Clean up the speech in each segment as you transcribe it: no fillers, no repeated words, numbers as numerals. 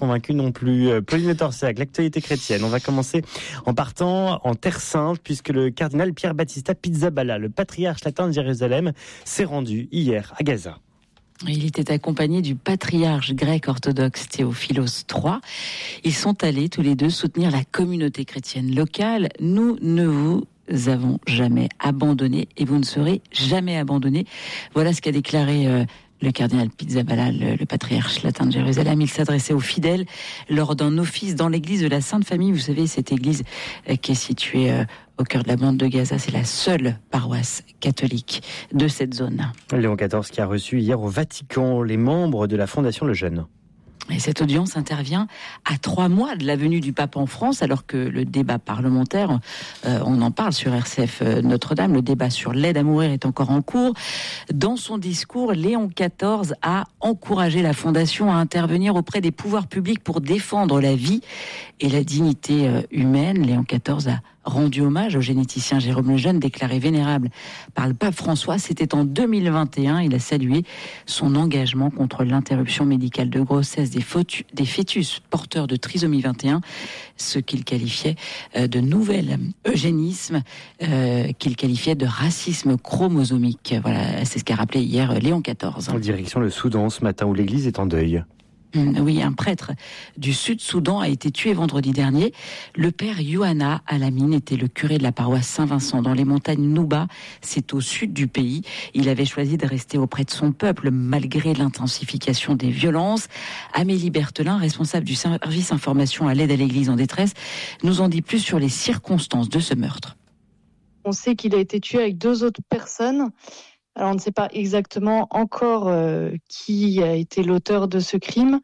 convaincu non plus. Pauline Torsiac, l'actualité chrétienne. On va commencer en partant en Terre Sainte, puisque le cardinal Pierre Battista Pizzaballa, le patriarche latin de Jérusalem, s'est rendu hier à Gaza. Il était accompagné du patriarche grec orthodoxe Théophilos III. Ils sont allés tous les deux soutenir la communauté chrétienne locale. Nous ne vous avons jamais abandonné et vous ne serez jamais abandonnés. Voilà ce qu'a déclaré le cardinal Pizzaballa, le patriarche latin de Jérusalem. Il s'adressait aux fidèles lors d'un office dans l'église de la Sainte Famille. Vous savez, cette église qui est située au cœur de la bande de Gaza, c'est la seule paroisse catholique de cette zone. Léon XIV qui a reçu hier au Vatican les membres de la Fondation Le Jeune. Et cette audience intervient à 3 mois de la venue du pape en France, alors que le débat parlementaire, on en parle sur RCF Notre-Dame, le débat sur l'aide à mourir est encore en cours. Dans son discours, Léon XIV a encouragé la Fondation à intervenir auprès des pouvoirs publics pour défendre la vie et la dignité humaine. Léon XIV a rendu hommage au généticien Jérôme Lejeune, déclaré vénérable par le pape François. C'était en 2021. Il a salué son engagement contre l'interruption médicale de grossesse des fœtus porteurs de trisomie 21, ce qu'il qualifiait de nouvel eugénisme, qu'il qualifiait de racisme chromosomique. Voilà, c'est ce qu'a rappelé hier Léon XIV. En direction le Soudan ce matin où l'église est en deuil. Oui, un prêtre du Sud-Soudan a été tué vendredi dernier. Le père Yohanna Alamine était le curé de la paroisse Saint-Vincent dans les montagnes Nouba. C'est au sud du pays. Il avait choisi de rester auprès de son peuple malgré l'intensification des violences. Amélie Berthelin, responsable du service information à l'aide à l'église en détresse, nous en dit plus sur les circonstances de ce meurtre. On sait qu'il a été tué avec 2 autres personnes. Alors on ne sait pas exactement encore qui a été l'auteur de ce crime.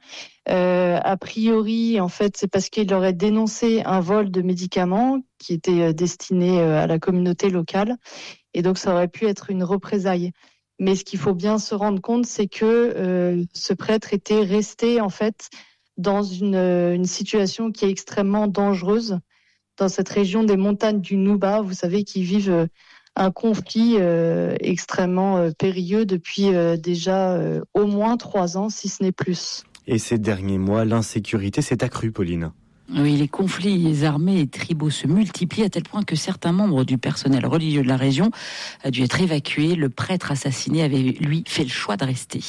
A priori, en fait, c'est parce qu'il aurait dénoncé un vol de médicaments qui était destiné à la communauté locale. Et donc ça aurait pu être une représaille. Mais ce qu'il faut bien se rendre compte, c'est que ce prêtre était resté en fait dans une situation qui est extrêmement dangereuse dans cette région des montagnes du Nouba. Vous savez qu'ils vivent un conflit extrêmement périlleux depuis déjà au moins 3 ans, si ce n'est plus. Et ces derniers mois, l'insécurité s'est accrue, Pauline. Oui, les conflits armés et tribaux se multiplient à tel point que certains membres du personnel religieux de la région a dû être évacués. Le prêtre assassiné avait, lui, fait le choix de rester.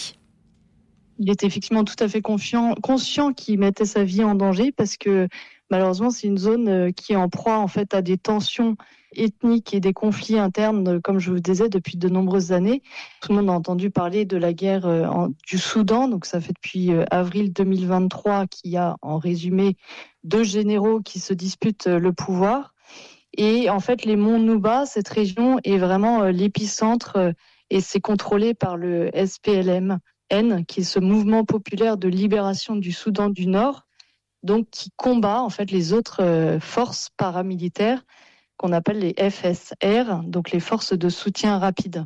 Il était effectivement tout à fait conscient qu'il mettait sa vie en danger parce que malheureusement, c'est une zone qui est en proie en fait à des tensions ethniques et des conflits internes, comme je vous disais, depuis de nombreuses années. Tout le monde a entendu parler de la guerre du Soudan, donc ça fait depuis avril 2023 qu'il y a en résumé 2 généraux qui se disputent le pouvoir. Et en fait, les monts Nouba, cette région est vraiment l'épicentre et c'est contrôlé par le SPLM-N, qui est ce mouvement populaire de libération du Soudan du Nord, donc qui combat en fait les autres forces paramilitaires qu'on appelle les FSR, donc les forces de soutien rapide.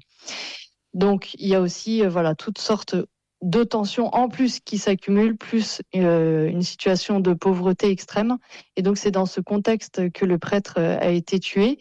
Donc il y a aussi toutes sortes de tensions en plus qui s'accumulent, plus une situation de pauvreté extrême. Et donc c'est dans ce contexte que le prêtre a été tué.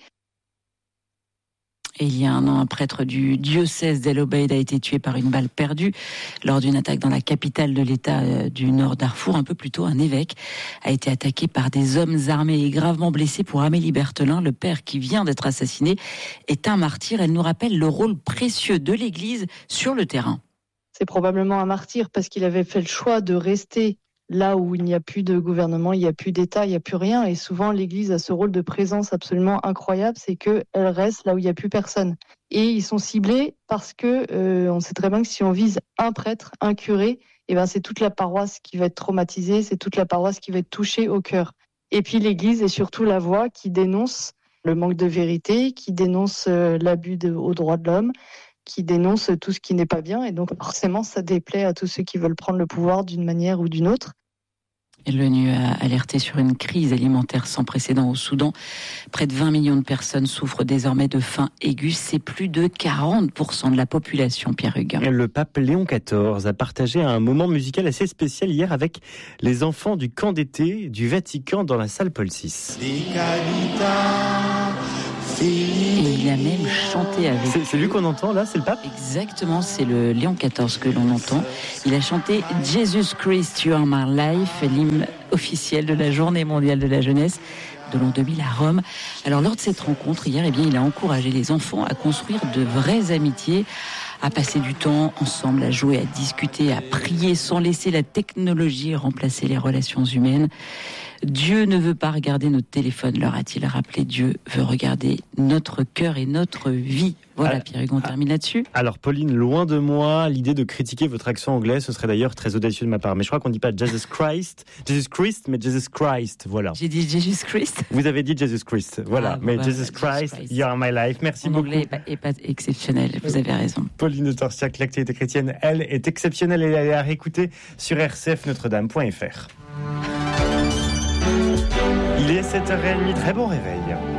Et il y a 1 an, un prêtre du diocèse d'El Obeid a été tué par une balle perdue lors d'une attaque dans la capitale de l'État du Nord Darfour. Un peu plus tôt, un évêque a été attaqué par des hommes armés et gravement blessé. Pour Amélie Berthelin, le père qui vient d'être assassiné est un martyr. Elle nous rappelle le rôle précieux de l'Église sur le terrain. C'est probablement un martyr parce qu'il avait fait le choix de rester là où il n'y a plus de gouvernement, il n'y a plus d'État, il n'y a plus rien. Et souvent, l'Église a ce rôle de présence absolument incroyable, c'est qu'elle reste là où il n'y a plus personne. Et ils sont ciblés parce que on sait très bien que si on vise un prêtre, un curé, c'est toute la paroisse qui va être traumatisée, c'est toute la paroisse qui va être touchée au cœur. Et puis l'Église est surtout la voix qui dénonce le manque de vérité, qui dénonce l'abus aux droits de l'homme, qui dénonce tout ce qui n'est pas bien. Et donc forcément, ça déplaît à tous ceux qui veulent prendre le pouvoir d'une manière ou d'une autre. L'ONU a alerté sur une crise alimentaire sans précédent au Soudan. Près de 20 millions de personnes souffrent désormais de faim aiguë. C'est plus de 40% de la population, Pierre Hugues. Le pape Léon XIV a partagé un moment musical assez spécial hier avec les enfants du camp d'été du Vatican dans la salle Paul VI. Et il a même chanté avec. C'est lui qu'on entend là, c'est le pape ? Exactement, c'est le Léon XIV que l'on entend. Il a chanté Jesus Christ, You Are My Life, l'hymne officiel de la Journée mondiale de la jeunesse de l'an 2000 à Rome. Alors lors de cette rencontre hier, il a encouragé les enfants à construire de vraies amitiés, à passer du temps ensemble, à jouer, à discuter, à prier sans laisser la technologie remplacer les relations humaines. Dieu ne veut pas regarder notre téléphone, leur a-t-il rappelé. Dieu veut regarder notre cœur et notre vie. Voilà, Pierre-Hugues, on termine là-dessus. Alors, Pauline, loin de moi l'idée de critiquer votre accent anglais. Ce serait d'ailleurs très audacieux de ma part. Mais je crois qu'on ne dit pas Jesus Christ, mais Jesus Christ. Voilà. J'ai dit Jesus Christ. Vous avez dit Jesus Christ. Voilà. Mais Jesus Christ, You Are My Life. Merci beaucoup. L'anglais n'est pas exceptionnel. Vous avez raison. Pauline de Torsiac, l'actualité chrétienne, elle, est exceptionnelle. Elle est à réécouter sur rcfnotredame.fr. Il est 7h30, très bon réveil.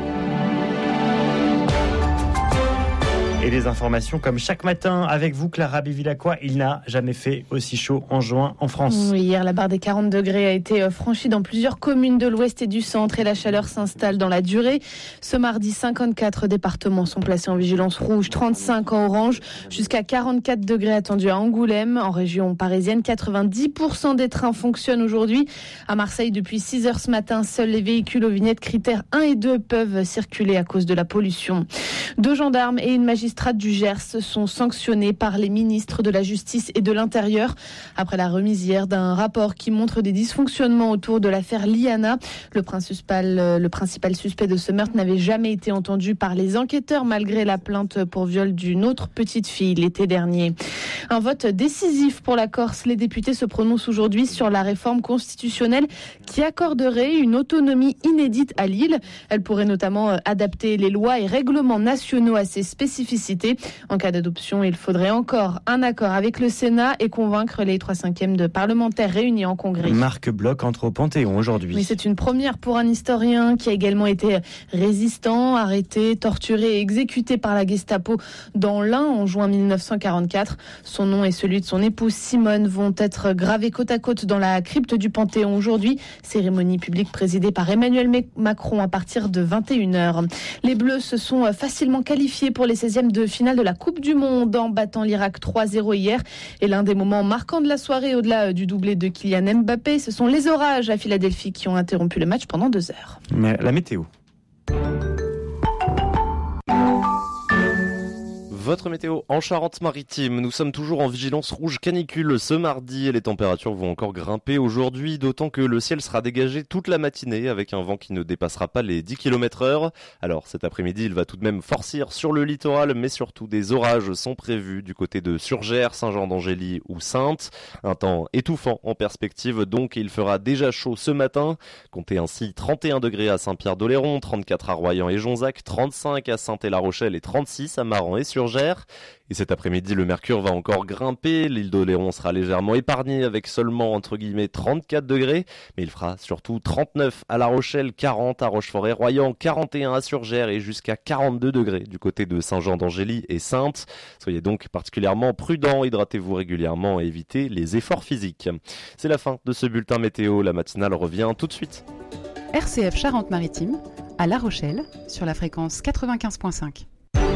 Et les informations comme chaque matin avec vous, Clara Bévilacqua. Il n'a jamais fait aussi chaud en juin en France. Oui, hier, la barre des 40 degrés a été franchie dans plusieurs communes de l'ouest et du centre et la chaleur s'installe dans la durée. Ce mardi, 54 départements sont placés en vigilance rouge, 35 en orange, jusqu'à 44 degrés attendus à Angoulême. En région parisienne, 90% des trains fonctionnent aujourd'hui. À Marseille, depuis 6 heures ce matin, seuls les véhicules aux vignettes critères 1 et 2 peuvent circuler à cause de la pollution. 2 gendarmes et une magistrate du Gers sont sanctionnés par les ministres de la Justice et de l'Intérieur après la remise hier d'un rapport qui montre des dysfonctionnements autour de l'affaire Liana. Le principal suspect de ce meurtre n'avait jamais été entendu par les enquêteurs malgré la plainte pour viol d'une autre petite fille l'été dernier. Un vote décisif pour la Corse. Les députés se prononcent aujourd'hui sur la réforme constitutionnelle qui accorderait une autonomie inédite à l'île. Elle pourrait notamment adapter les lois et règlements nationaux à ses spécificités. En cas d'adoption, il faudrait encore un accord avec le Sénat et convaincre les 3/5 de parlementaires réunis en congrès. Marc Bloch entre au Panthéon aujourd'hui. Mais c'est une première pour un historien qui a également été résistant, arrêté, torturé et exécuté par la Gestapo dans l'Ain en juin 1944. Son nom et celui de son épouse Simone vont être gravés côte à côte dans la crypte du Panthéon aujourd'hui. Cérémonie publique présidée par Emmanuel Macron à partir de 21h. Les Bleus se sont facilement qualifiés pour les 16e de finale de la Coupe du Monde en battant l'Irak 3-0 hier. Et l'un des moments marquants de la soirée, au-delà du doublé de Kylian Mbappé, ce sont les orages à Philadelphie qui ont interrompu le match pendant 2 heures. Mais la météo. Votre météo en Charente-Maritime. Nous sommes toujours en vigilance rouge canicule ce mardi et les températures vont encore grimper aujourd'hui, d'autant que le ciel sera dégagé toute la matinée avec un vent qui ne dépassera pas les 10 km/h. Alors cet après-midi, il va tout de même forcir sur le littoral, mais surtout des orages sont prévus du côté de Surgères, Saint-Jean-d'Angély ou Saintes. Un temps étouffant en perspective, donc il fera déjà chaud ce matin. Comptez ainsi 31 degrés à Saint-Pierre-d'Oléron, 34 à Royan et Jonzac, 35 à Saint-et-la-Rochelle et 36 à Maran et Surgères. Et cet après-midi, le mercure va encore grimper. L'île d'Oléron sera légèrement épargnée avec seulement, entre guillemets, 34 degrés. Mais il fera surtout 39 à La Rochelle, 40 à Rochefort-et-Royan, 41 à Surgères et jusqu'à 42 degrés du côté de Saint-Jean-d'Angély et Saintes. Soyez donc particulièrement prudents, hydratez-vous régulièrement et évitez les efforts physiques. C'est la fin de ce bulletin météo. La matinale revient tout de suite. RCF Charente-Maritime, à La Rochelle, sur la fréquence 95.5.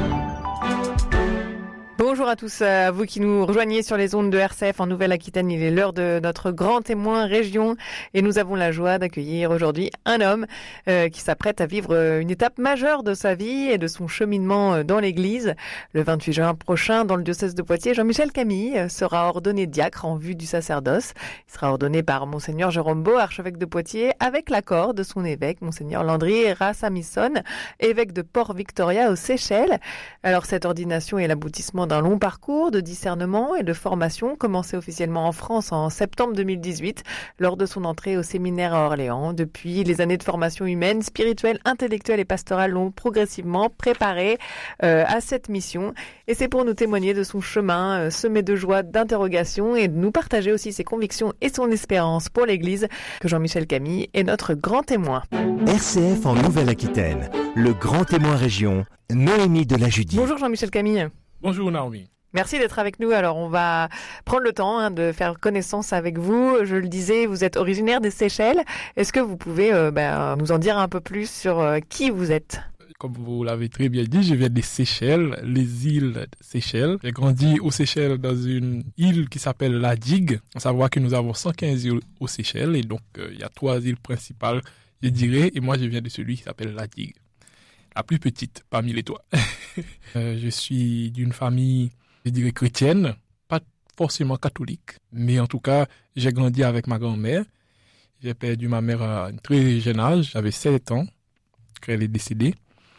Bonjour à tous, à vous qui nous rejoignez sur les ondes de RCF en Nouvelle-Aquitaine. Il est l'heure de notre grand témoin région et nous avons la joie d'accueillir aujourd'hui un homme qui s'apprête à vivre une étape majeure de sa vie et de son cheminement dans l'église. Le 28 juin prochain, dans le diocèse de Poitiers, Jean-Michel Camille sera ordonné diacre en vue du sacerdoce. Il sera ordonné par Monseigneur Jérôme Beau, archevêque de Poitiers, avec l'accord de son évêque, Monseigneur Landry Rassamison, évêque de Port-Victoria aux Seychelles. Alors cette ordination est l'aboutissement d'un long parcours de discernement et de formation commencé officiellement en France en septembre 2018 lors de son entrée au séminaire à Orléans. Depuis, les années de formation humaine, spirituelle, intellectuelle et pastorale l'ont progressivement préparé à cette mission. Et c'est pour nous témoigner de son chemin semé de joie, d'interrogation et de nous partager aussi ses convictions et son espérance pour l'Église que Jean-Michel Camille est notre grand témoin. RCF en Nouvelle-Aquitaine, le grand témoin région, Noémie de la Judie. Bonjour Jean-Michel Camille. Bonjour Naomi. Merci d'être avec nous. Alors on va prendre le temps de faire connaissance avec vous. Je le disais, vous êtes originaire des Seychelles. Est-ce que vous pouvez nous en dire un peu plus sur qui vous êtes ? comme vous l'avez très bien dit, je viens des Seychelles, les îles de Seychelles. J'ai grandi aux Seychelles dans une île qui s'appelle la Digue. On savoir que nous avons 115 îles aux Seychelles et donc il y a 3 îles principales, je dirais, et moi je viens de celui qui s'appelle la Digue, la plus petite parmi les 3. Je suis d'une famille, je dirais, chrétienne, pas forcément catholique, mais en tout cas, j'ai grandi avec ma grand-mère. J'ai perdu ma mère à un très jeune âge, j'avais 7 ans quand elle est décédée.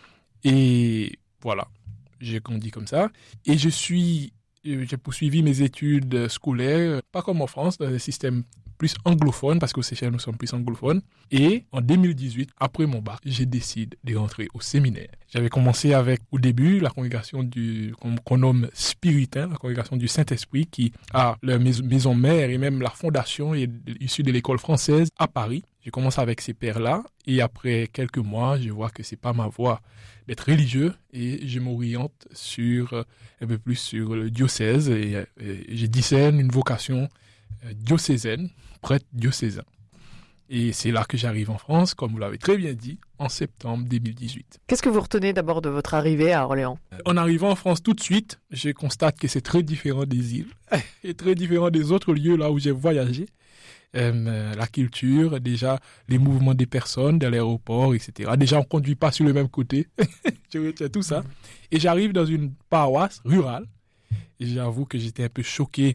Et voilà, j'ai grandi comme ça. Et j'ai poursuivi mes études scolaires, pas comme en France, dans un système plus anglophone, parce qu'au Seychelles, nous sommes plus anglophones. Et en 2018, après mon bac, j'ai décidé de rentrer au séminaire. J'avais commencé avec, au début, la congrégation qu'on nomme Spiritain, la congrégation du Saint-Esprit, qui a leur maison mère et même la fondation est issue de l'école française à Paris. J'ai commencé avec ces pères-là et après quelques mois, je vois que c'est pas ma voie d'être religieux et je m'oriente un peu plus sur le diocèse et je discerne une vocation diocésaine, prêtre diocésain. Et c'est là que j'arrive en France, comme vous l'avez très bien dit, en septembre 2018. Qu'est-ce que vous retenez d'abord de votre arrivée à Orléans ? En arrivant en France tout de suite, je constate que c'est très différent des îles et très différent des autres lieux là où j'ai voyagé. La culture, déjà les mouvements des personnes dans l'aéroport, etc. Déjà, on ne conduit pas sur le même côté. Je retiens tout ça. Et j'arrive dans une paroisse rurale. Et j'avoue que j'étais un peu choqué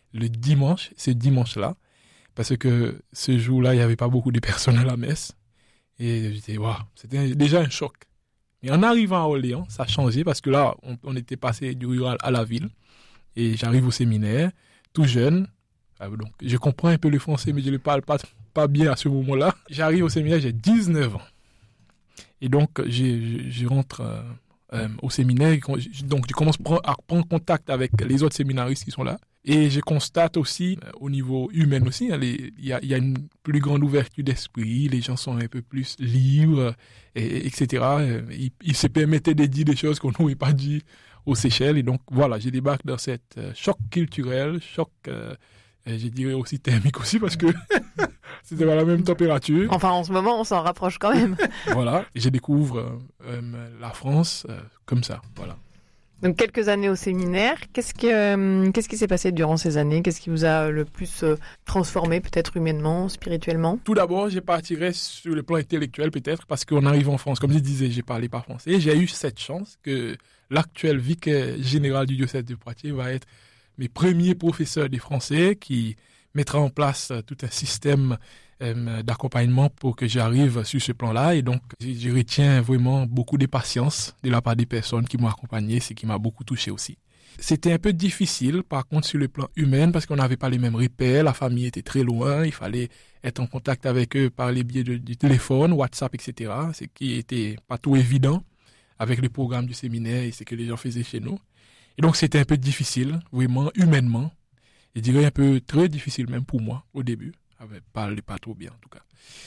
ce dimanche-là, parce que ce jour-là, il n'y avait pas beaucoup de personnes à la messe. Et j'étais, waouh, c'était déjà un choc. Mais en arrivant à Orléans, ça a changé, parce que là, on était passé du rural à la ville. Et j'arrive au séminaire, tout jeune. Donc, je comprends un peu le français, mais je ne le parle pas bien à ce moment-là. J'arrive au séminaire, j'ai 19 ans. Et donc, je rentre au séminaire. Donc, je commence à prendre contact avec les autres séminaristes qui sont là. Et je constate aussi, au niveau humain aussi, il y a une plus grande ouverture d'esprit, les gens sont un peu plus libres, etc. Ils se permettaient de dire des choses qu'on n'aurait pas dit aux Seychelles. Et donc, voilà, je débarque dans cette choc culturel, choc, je dirais aussi thermique aussi, parce que c'était pas la même température. Enfin, en ce moment, on s'en rapproche quand même. Voilà, et je découvre la France comme ça, voilà. Donc quelques années au séminaire, qu'est-ce qui s'est passé durant ces années ? Qu'est-ce qui vous a le plus transformé, peut-être humainement, spirituellement ? Tout d'abord, je partirais sur le plan intellectuel peut-être, parce qu'en arrivant en France, comme je disais, je parlais pas français. J'ai eu cette chance que l'actuel vicaire général du diocèse de Poitiers va être mes premiers professeurs de français qui mettra en place tout un système d'accompagnement pour que j'arrive sur ce plan-là. Et donc, je retiens vraiment beaucoup de patience de la part des personnes qui m'ont accompagné, ce qui m'a beaucoup touché aussi. C'était un peu difficile, par contre, sur le plan humain, parce qu'on n'avait pas les mêmes repères, la famille était très loin, il fallait être en contact avec eux par les biais du téléphone, WhatsApp, etc., ce qui était pas tout évident avec le programme du séminaire et ce que les gens faisaient chez nous. Et donc, c'était un peu difficile, vraiment, humainement. Je dirais un peu très difficile même pour moi, au début. Parle pas trop bien en tout cas.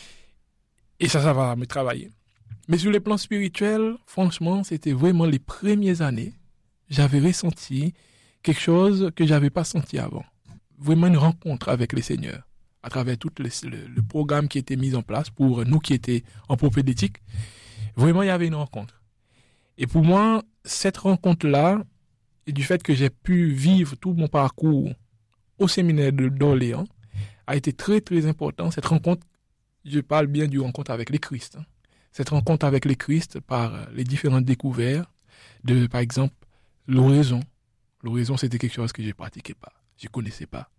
Et ça va me travailler. Mais sur le plan spirituel, franchement, c'était vraiment les premières années. J'avais ressenti quelque chose que j'avais pas senti avant. Vraiment une rencontre avec le Seigneur. À travers tout le programme qui était mis en place pour nous qui étions en propédétique. Vraiment, il y avait une rencontre. Et pour moi, cette rencontre-là, et du fait que j'ai pu vivre tout mon parcours au séminaire d'Orléans, a été très, très important. Cette rencontre, je parle bien du rencontre avec le Christ. Cette rencontre avec le Christ par les différentes découvertes de, par exemple, l'oraison. L'oraison, c'était quelque chose que je ne pratiquais pas, je ne connaissais pas.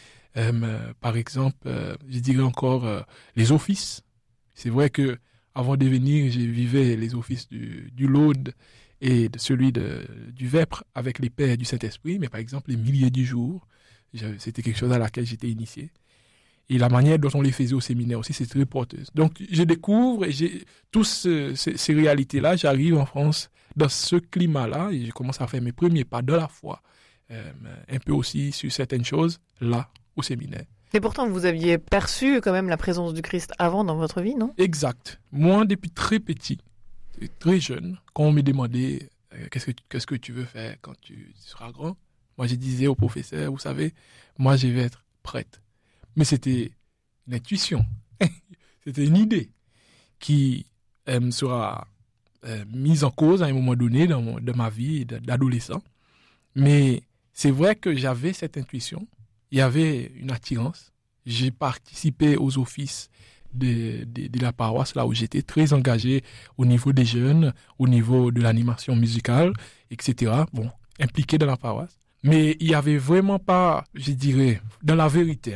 Par exemple, je dirais encore les offices. C'est vrai que avant de venir, je vivais les offices du Laude et de celui du Vêpres avec les pères du Saint-Esprit, mais par exemple, les milliers du jour, c'était quelque chose à laquelle j'étais initié. Et la manière dont on les faisait au séminaire aussi, c'est très porteuse. Donc, je découvre et j'ai toutes ces réalités-là. J'arrive en France dans ce climat-là et je commence à faire mes premiers pas de la foi. Un peu aussi sur certaines choses, là, au séminaire. Et pourtant, vous aviez perçu quand même la présence du Christ avant dans votre vie, non ? Exact. Moi, depuis très petit, très jeune, quand on me demandait qu'est-ce que tu veux faire quand tu seras grand, moi, je disais au professeur, vous savez, moi, je vais être prêtre. Mais c'était une intuition, c'était une idée qui sera mise en cause à un moment donné de ma vie d'adolescent. Mais c'est vrai que j'avais cette intuition, il y avait une attirance. J'ai participé aux offices de la paroisse, là où j'étais très engagé au niveau des jeunes, au niveau de l'animation musicale, etc. Bon, impliqué dans la paroisse. Mais il n'y avait vraiment pas, je dirais, dans la vérité,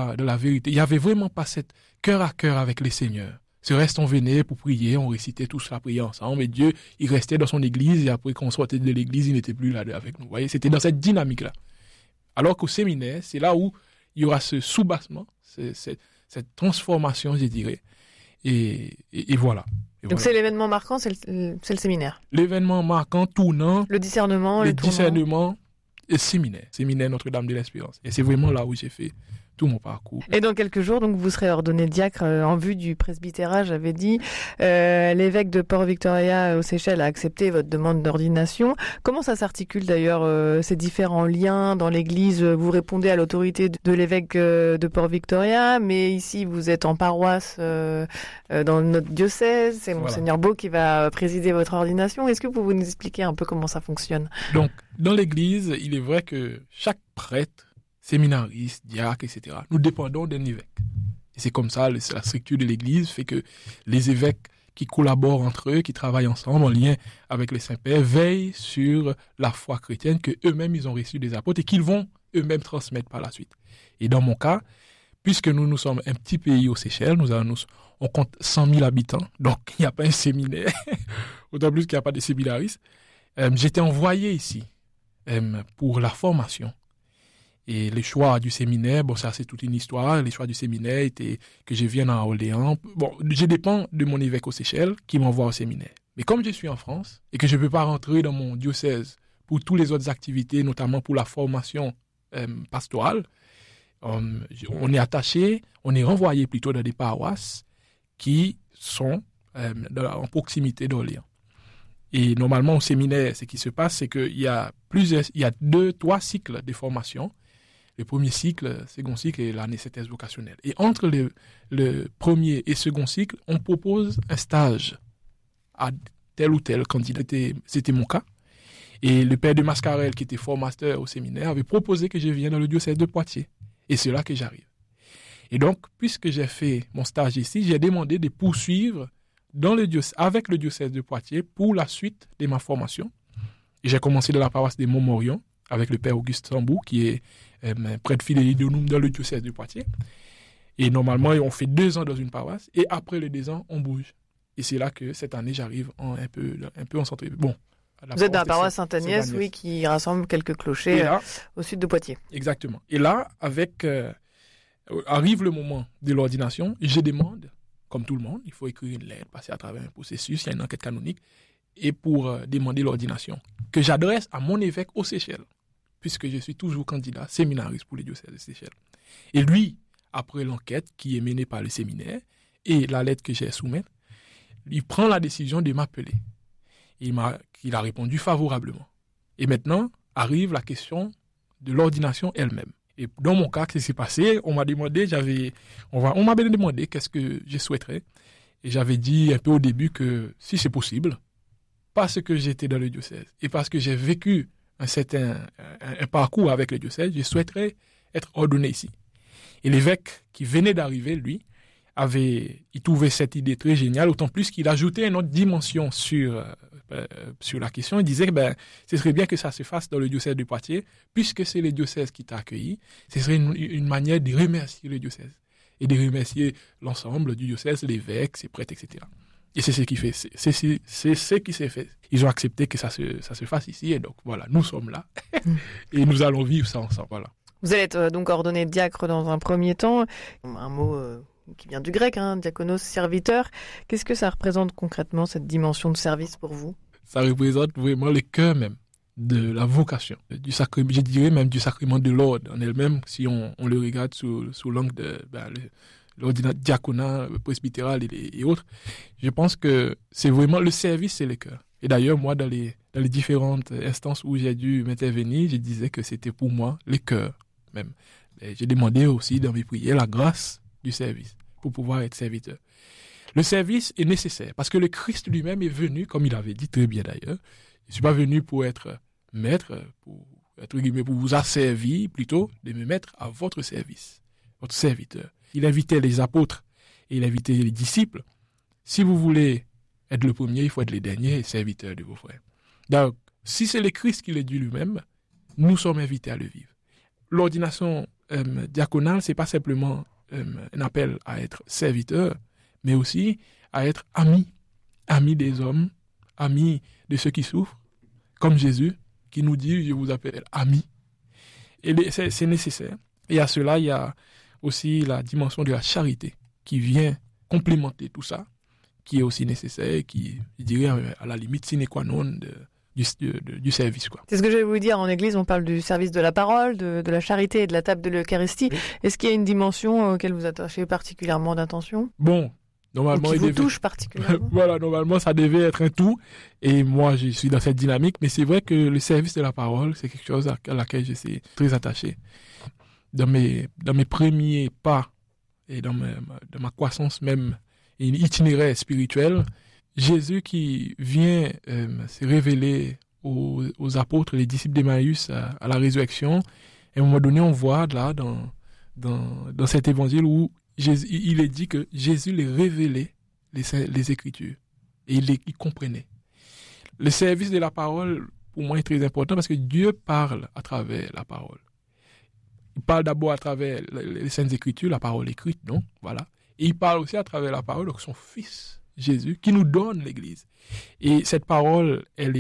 il n'y avait vraiment pas cette cœur à cœur avec les seigneurs. Ce reste, on venait pour prier, on récitait tous la prière ensemble, et Dieu, il restait dans son église, et après qu'on sortait de l'église, il n'était plus là avec nous. Vous voyez, c'était dans cette dynamique-là. Alors qu'au séminaire, c'est là où il y aura ce soubassement, cette transformation, je dirais. Et voilà. Donc c'est l'événement marquant, c'est le séminaire. L'événement marquant, tournant. Le discernement, le discernement et séminaire Notre-Dame de l'Espérance. Et c'est vraiment là où j'ai fait tout mon parcours. Et dans quelques jours, donc, vous serez ordonné diacre en vue du presbytérat, j'avais dit. L'évêque de Port-Victoria aux Seychelles a accepté votre demande d'ordination. Comment ça s'articule d'ailleurs, ces différents liens dans l'Église? Vous répondez à l'autorité de l'évêque de Port-Victoria, mais ici vous êtes en paroisse dans notre diocèse. C'est Monseigneur Beau qui va présider votre ordination. Est-ce que vous pouvez nous expliquer un peu comment ça fonctionne? Donc, dans l'Église, il est vrai que chaque prêtre, séminaristes, diacres, etc. nous dépendons d'un évêque. Et c'est comme ça, la structure de l'Église fait que les évêques qui collaborent entre eux, qui travaillent ensemble en lien avec les saints-pères, veillent sur la foi chrétienne que eux-mêmes ils ont reçue des apôtres et qu'ils vont eux-mêmes transmettre par la suite. Et dans mon cas, puisque nous sommes un petit pays aux Seychelles, on compte 100 000 habitants, donc il n'y a pas un séminaire, autant plus qu'il n'y a pas de séminaristes. J'étais envoyé ici pour la formation. Et les choix du séminaire, bon, ça c'est toute une histoire. Les choix du séminaire étaient que je vienne à Orléans. Bon, je dépends de mon évêque aux Seychelles qui m'envoie au séminaire. Mais comme je suis en France et que je ne peux pas rentrer dans mon diocèse pour toutes les autres activités, notamment pour la formation pastorale, on est attaché, on est renvoyé plutôt dans des paroisses qui sont en proximité d'Orléans. Et normalement au séminaire, ce qui se passe, c'est qu'il y a 2-3 cycles de formation. Le premier cycle, le second cycle et l'année synthèse vocationnelle. Et entre le premier et second cycle, on propose un stage à tel ou tel candidat. C'était mon cas. Et le père de Mascarel, qui était formateur au séminaire, avait proposé que je vienne dans le diocèse de Poitiers. Et c'est là que j'arrive. Et donc, puisque j'ai fait mon stage ici, j'ai demandé de poursuivre avec le diocèse de Poitiers pour la suite de ma formation. Et j'ai commencé dans la paroisse des Montmorion avec le père Auguste Sambou, qui est prêtre fidélidonum dans le diocèse de Poitiers. Et normalement, on fait 2 ans dans une paroisse, et après les 2 ans, on bouge. Et c'est là que cette année, j'arrive un peu en centre. Bon, vous êtes dans la paroisse Sainte-Agnès, oui, qui rassemble quelques clochers là, au sud de Poitiers. Exactement. Et là, arrive le moment de l'ordination, je demande, comme tout le monde, il faut écrire une lettre, passer à travers un processus, il y a une enquête canonique, et pour demander l'ordination, que j'adresse à mon évêque aux Seychelles, puisque je suis toujours candidat séminariste pour les diocèses de Seychelles. Et lui, après l'enquête qui est menée par le séminaire et la lettre que j'ai soumise, il prend la décision de m'appeler. Il a répondu favorablement. Et maintenant, arrive la question de l'ordination elle-même. Et dans mon cas, qu'est-ce qui s'est passé? On m'avait demandé qu'est-ce que je souhaiterais. Et j'avais dit un peu au début que si c'est possible, parce que j'étais dans le diocèse et parce que j'ai vécu un parcours avec le diocèse, je souhaiterais être ordonné ici. Et l'évêque qui venait d'arriver, lui, il trouvait cette idée très géniale, autant plus qu'il ajoutait une autre dimension sur la question. Il disait que ce serait bien que ça se fasse dans le diocèse de Poitiers, puisque c'est le diocèse qui t'a accueilli. Ce serait une manière de remercier le diocèse et de remercier l'ensemble du diocèse, l'évêque, ses prêtres, etc. Et c'est ce qui fait, c'est ce qui s'est fait. Ils ont accepté que ça se fasse ici, et donc voilà, nous sommes là et nous allons vivre ça ensemble. Voilà. Vous allez être donc ordonné diacre dans un premier temps, un mot qui vient du grec, diakonos, serviteur. Qu'est-ce que ça représente concrètement, cette dimension de service pour vous? Ça représente vraiment le cœur même de la vocation, du sacrement, je dirais même du sacrement de l'ordre en elle-même, si on le regarde sous l'angle de l'ordre diaconat, presbytéral et autres. Je pense que c'est vraiment le service, c'est le cœur. Et d'ailleurs, moi, dans les différentes instances où j'ai dû m'intervenir, je disais que c'était pour moi le cœur même. Et j'ai demandé aussi dans mes prières la grâce du service pour pouvoir être serviteur. Le service est nécessaire parce que le Christ lui-même est venu, comme il avait dit très bien d'ailleurs. Je ne suis pas venu pour être maître, pour vous asservir, plutôt de me mettre à votre service, votre serviteur. Il invitait les apôtres et il invitait les disciples. Si vous voulez être le premier, il faut être le dernier et serviteur de vos frères. Donc, si c'est le Christ qui l'a dit lui-même, nous sommes invités à le vivre. L'ordination diaconale, c'est pas simplement un appel à être serviteur, mais aussi à être ami des hommes, ami de ceux qui souffrent, comme Jésus qui nous dit, je vous appelle ami. Et c'est nécessaire. Et à cela, il y a aussi la dimension de la charité qui vient complémenter tout ça, qui est aussi nécessaire, qui, je dirais, à la limite, sine qua non du service, quoi. C'est ce que je vais vous dire. En Église, on parle du service de la parole, de la charité et de la table de l'Eucharistie. Oui. Est-ce qu'il y a une dimension auquel vous attachez particulièrement d'attention ? Bon, normalement, qui vous touche particulièrement. Voilà, normalement, ça devait être un tout. Et moi, je suis dans cette dynamique. Mais c'est vrai que le service de la parole, c'est quelque chose à laquelle je suis très attaché. Dans mes premiers pas et dans ma croissance même, et itinéraire spirituel, Jésus qui vient se révéler aux apôtres, les disciples d'Emmaüs à la résurrection. Et à un moment donné, on voit là dans cet évangile où il est dit que Jésus les révélait les Écritures et il comprenait. Le service de la parole, pour moi, est très important parce que Dieu parle à travers la parole. Il parle d'abord à travers les Saintes Écritures, la parole écrite, non ? Voilà. Et il parle aussi à travers la parole de son Fils, Jésus, qui nous donne l'Église. Et cette parole, elle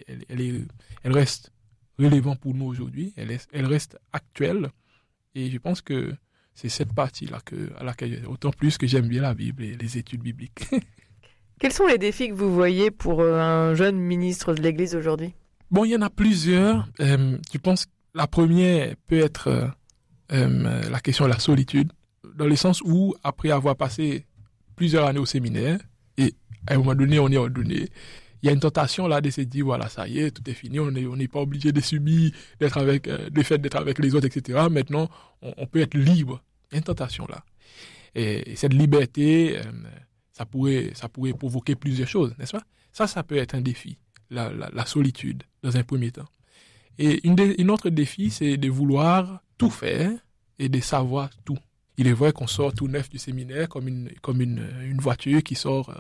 reste relevante pour nous aujourd'hui, elle reste actuelle. Et je pense que c'est cette partie-là à laquelle, autant plus que j'aime bien la Bible et les études bibliques. Quels sont les défis que vous voyez pour un jeune ministre de l'Église aujourd'hui ? Bon, il y en a plusieurs. Je pense que la première peut être la question de la solitude, dans le sens où, après avoir passé plusieurs années au séminaire, et à un moment donné, on est ordonné, il y a une tentation là de se dire, voilà, ça y est, tout est fini, on n'est pas obligé de subir, d'être avec les autres, etc. Maintenant, on peut être libre. Il y a une tentation là. Et cette liberté, ça pourrait provoquer plusieurs choses, n'est-ce pas ? Ça peut être un défi, la solitude, dans un premier temps. Et une autre défi, c'est de vouloir tout faire et de savoir tout. Il est vrai qu'on sort tout neuf du séminaire comme une voiture qui sort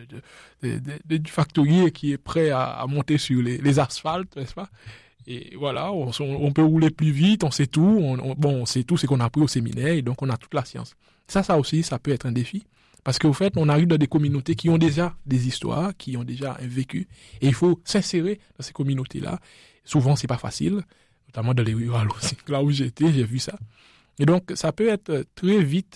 du factory et qui est prêt à monter sur les asphaltes, n'est-ce pas ? Et voilà, on peut rouler plus vite, on sait tout, on sait tout ce qu'on a appris au séminaire et donc on a toute la science. Ça aussi, ça peut être un défi. Parce qu'au fait, on arrive dans des communautés qui ont déjà des histoires, qui ont déjà un vécu, et il faut s'insérer dans ces communautés-là. Souvent, c'est pas facile, notamment dans les rurales aussi. Là où j'étais, j'ai vu ça. Et donc, ça peut être très vite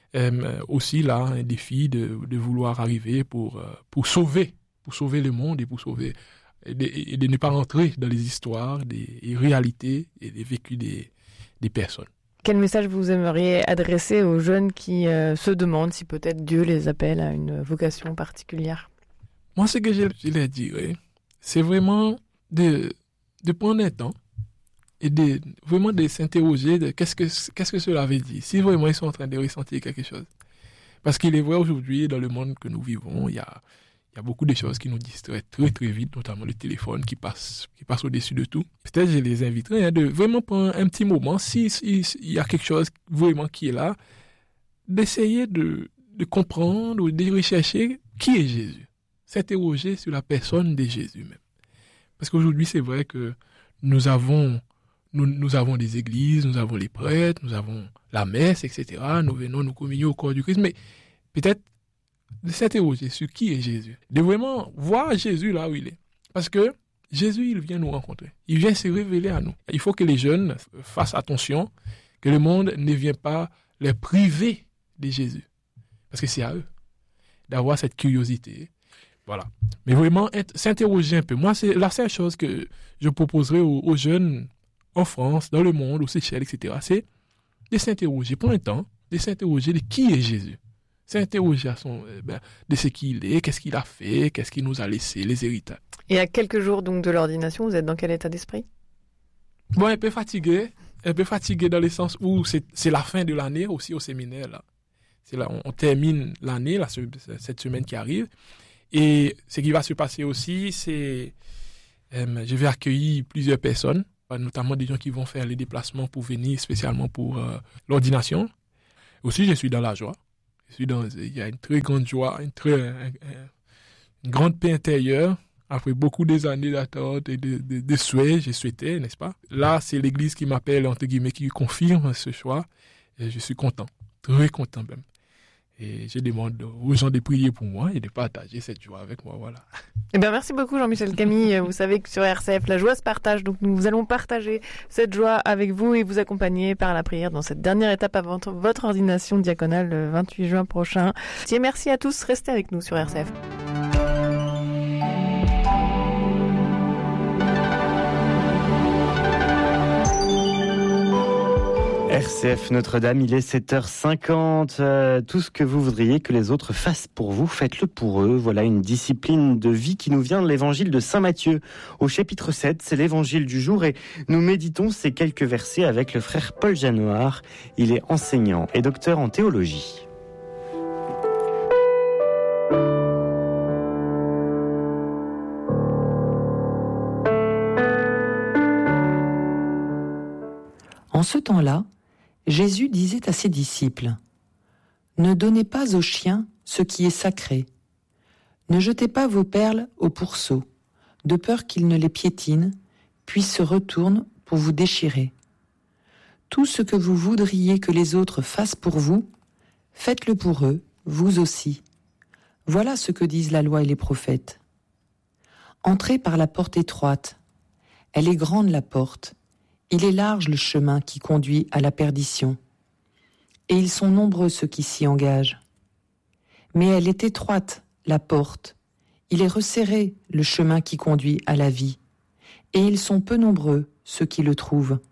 aussi là un défi de vouloir arriver pour sauver le monde et et de ne pas rentrer dans les histoires, des réalités et des vécus des personnes. Quel message vous aimeriez adresser aux jeunes qui se demandent si peut-être Dieu les appelle à une vocation particulière ? Moi, ce que je leur dirais, c'est vraiment de prendre un temps et vraiment de s'interroger de qu'est-ce que cela veut dire, si vraiment ils sont en train de ressentir quelque chose. Parce qu'il est vrai aujourd'hui, dans le monde que nous vivons, il y a beaucoup de choses qui nous distraient très très vite, notamment le téléphone qui passe au-dessus de tout. Peut-être je les inviterai de vraiment prendre un petit moment, s'il y a quelque chose vraiment qui est là, d'essayer de comprendre ou de rechercher qui est Jésus. S'interroger sur la personne de Jésus même. Parce qu'aujourd'hui, c'est vrai que nous avons des églises, nous avons les prêtres, nous avons la messe, etc. Nous venons nous communier au corps du Christ, mais peut-être de s'interroger sur qui est Jésus, de vraiment voir Jésus là où il est. Parce que Jésus, il vient nous rencontrer, il vient se révéler à nous. Il faut que les jeunes fassent attention, que le monde ne vienne pas les priver de Jésus. Parce que c'est à eux d'avoir cette curiosité. Voilà. Mais vraiment, s'interroger un peu. Moi, c'est la seule chose que je proposerais aux jeunes en France, dans le monde, aux Seychelles, etc., c'est de s'interroger pour un temps, de s'interroger de qui est Jésus. S'interroger de ce qu'il est, qu'est-ce qu'il a fait, qu'est-ce qu'il nous a laissé, les héritages. Et à quelques jours donc de l'ordination, vous êtes dans quel état d'esprit ? Bon, un peu fatigué dans le sens où c'est la fin de l'année aussi au séminaire là. C'est là, on termine l'année, là, cette semaine qui arrive. Et ce qui va se passer aussi, c'est je vais accueillir plusieurs personnes, notamment des gens qui vont faire les déplacements pour venir spécialement pour l'ordination. Aussi, je suis dans la joie. Il y a une très grande joie, une grande paix intérieure. Après beaucoup des années d'attente et de souhaits, j'ai souhaité, n'est-ce pas? Là, c'est l'Église qui m'appelle, entre guillemets, qui confirme ce choix. Et je suis content, très content même. Et je demande aux gens de prier pour moi et de partager cette joie avec moi, voilà. Eh bien, merci beaucoup Jean-Michel Camille. Vous savez que sur RCF, la joie se partage. Donc, nous allons partager cette joie avec vous et vous accompagner par la prière dans cette dernière étape avant votre ordination diaconale le 28 juin prochain. Et merci à tous. Restez avec nous sur RCF. RCF Notre-Dame, il est 7h50. Tout ce que vous voudriez que les autres fassent pour vous, faites-le pour eux. Voilà une discipline de vie qui nous vient de l'évangile de Saint Matthieu. Au chapitre 7, c'est l'évangile du jour et nous méditons ces quelques versets avec le frère Paul Janoir. Il est enseignant et docteur en théologie. En ce temps-là, Jésus disait à ses disciples : « Ne donnez pas aux chiens ce qui est sacré. Ne jetez pas vos perles au pourceau, de peur qu'ils ne les piétinent, puis se retournent pour vous déchirer. Tout ce que vous voudriez que les autres fassent pour vous, faites-le pour eux, vous aussi. Voilà ce que disent la loi et les prophètes. Entrez par la porte étroite. Elle est grande la porte. Il est large le chemin qui conduit à la perdition, et ils sont nombreux ceux qui s'y engagent. Mais elle est étroite, la porte, il est resserré le chemin qui conduit à la vie, et ils sont peu nombreux ceux qui le trouvent.